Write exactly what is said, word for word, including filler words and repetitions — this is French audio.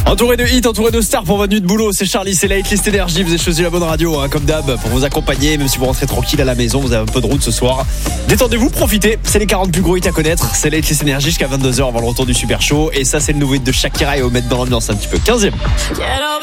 Entouré de hits, entouré de stars pour votre nuit de boulot, c'est Charlie, c'est la Hitlist Énergie. Vous avez choisi la bonne radio, hein, comme d'hab, pour vous accompagner. Même si vous rentrez tranquille à la maison, vous avez un peu de route ce soir. Détendez-vous, profitez. C'est les quarante plus gros hits à connaître. C'est la Hitlist Énergie jusqu'à vingt-deux heures avant le retour du Super Show. Et ça, c'est le nouveau hit de Shakira et au mettre dans l'ambiance un petit peu. quinzième.